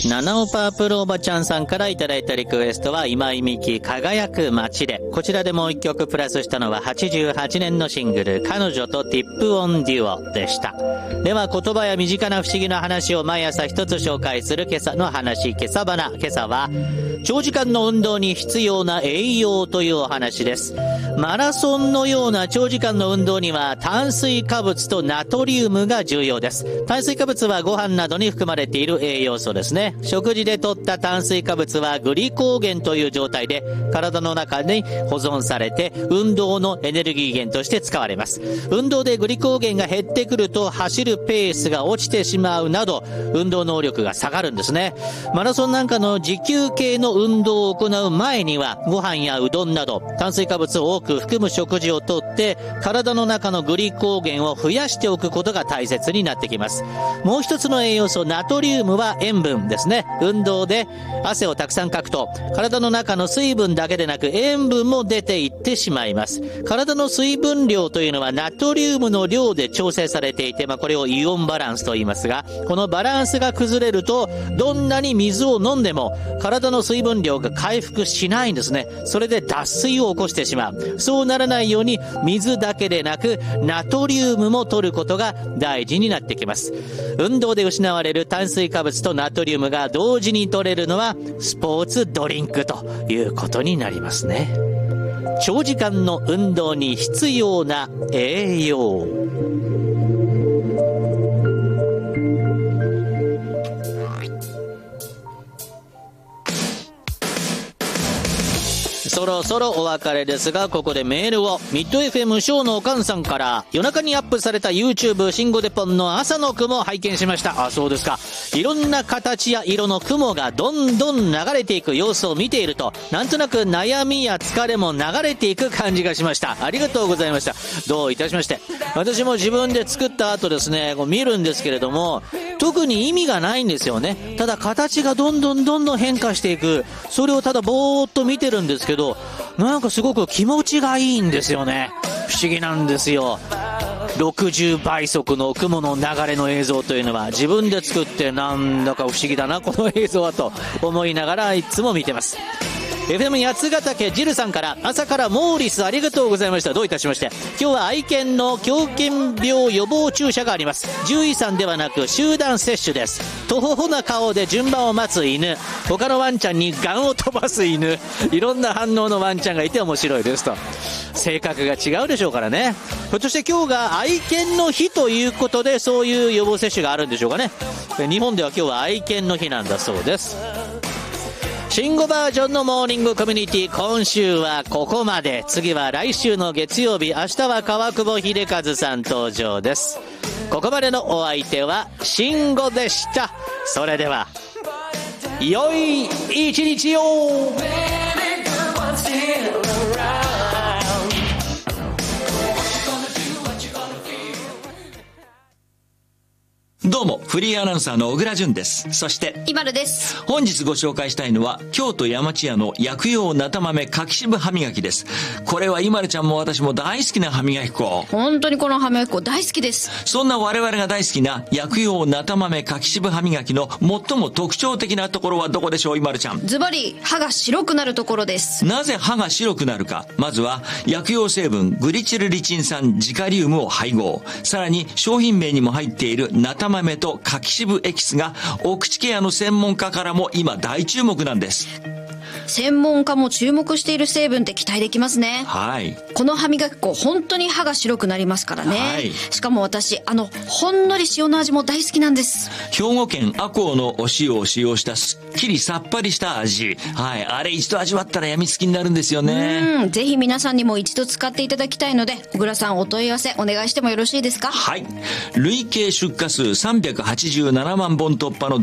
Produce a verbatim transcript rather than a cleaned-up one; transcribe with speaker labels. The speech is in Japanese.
Speaker 1: ナナオパープルおばちゃんさんからいただいたリクエストは今井美樹輝く街で、こちらでもう一曲プラスしたのははちじゅうはちねんのシングル彼女とティップオンデュオでした。では言葉や身近な不思議な話を毎朝一つ紹介する今朝の話、今朝花。今朝は長時間の運動に必要な栄養というお話です。マラソンのような長時間の運動には炭水化物とナトリウムが重要です。炭水化物はご飯などに含まれている栄養素ですね。食事で摂った炭水化物はグリコーゲンという状態で体の中に保存されて運動のエネルギー源として使われます。運動でグリコーゲンが減ってくると走るペースが落ちてしまうなど運動能力が下がるんですね。マラソンなんかの持久系の運動を行う前にはご飯やうどんなど炭水化物を多く含む食事をとって体の中のグリコーゲンを増やしておくことが大切になってきます。もう一つの栄養素ナトリウムは塩分ですね。運動で汗をたくさんかくと体の中の水分だけでなく塩分も出ていってしまいます。体の水分量というのはナトリウムの量で調整されていて、まあ、これをイオンバランスと言いますが、このバランスが崩れるとどんなに水を飲んでも体の水分量が回復しないんですね。それで脱水を起こしてしまう。そうならないように水だけでなくナトリウムも取ることが大事になってきます。運動で失われる炭水化物とナトリウムが同時に取れるのはスポーツドリンクということになりますね。長時間の運動に必要な栄養。そろそろお別れですが、ここでメールを。ミッド エフエム ショーのおかんさんから、夜中にアップされた YouTube シンゴデポンの朝の雲を拝見しました。あ、そうですか。いろんな形や色の雲がどんどん流れていく様子を見ていると、なんとなく悩みや疲れも流れていく感じがしました。ありがとうございました。どういたしまして。私も自分で作った後ですね、こう見るんですけれども、特に意味がないんですよね。ただ形がどんどんどんどん変化していく。それをただぼーっと見てるんですけど、なんかすごく気持ちがいいんですよね。不思議なんですよ。ろくじゅうばい速の雲の流れの映像というのは自分で作ってなんだか不思議だなこの映像はと思いながらいつも見てます。エフエム 八ヶ岳ジルさんから、朝からモーリスありがとうございました。どういたしまして。今日は愛犬の狂犬病予防注射があります。獣医さんではなく集団接種です。とほほな顔で順番を待つ犬、他のワンちゃんにガンを飛ばす犬、いろんな反応のワンちゃんがいて面白いですと。性格が違うでしょうからね。ひょっとして今日が愛犬の日ということでそういう予防接種があるんでしょうかね。日本では今日は愛犬の日なんだそうです。新語バージョンのモーニングコミュニティ、今週はここまで。次は来週の月曜日、明日は川久保秀和さん登場です。ここまでのお相手は新語でした。それでは良い一日を。
Speaker 2: どうもフリーアナウンサーの小倉淳です。そして
Speaker 3: 今るです。
Speaker 2: 本日ご紹介したいのは京都山千屋の薬用なた豆柿渋歯磨きです。これは今るちゃんも私も大好きな歯磨き粉。
Speaker 3: 本当にこの歯磨き粉大好きです。
Speaker 2: そんな我々が大好きな薬用なた豆柿渋歯磨きの最も特徴的なところはどこでしょう、今るちゃん。
Speaker 3: ズバリ歯が白くなるところです。
Speaker 2: なぜ歯が白くなるか。まずは薬用成分グリチルリチン酸ジカリウムを配合、さらに商品名にも入っているなた豆と柿渋エキスがお口ケアの専門家からも今大注目なんです。
Speaker 3: 専門家も注目している成分って期待できますね。
Speaker 2: はい。
Speaker 3: この歯磨き粉本当に歯が白くなりますからね。はい。しかも私あのほんのり塩の味も大好きなんです。
Speaker 2: 兵庫県赤穂のお塩を使用したすっきりさっぱりした味。はい。あれ一度味わったらやみつきになるんですよね。
Speaker 3: うん。ぜひ皆さんにも一度使っていただきたいので、小倉さんお問い合わせお願いしてもよろしいですか。
Speaker 2: はい。累計出荷数さんびゃくはちじゅうななまんぼん突破の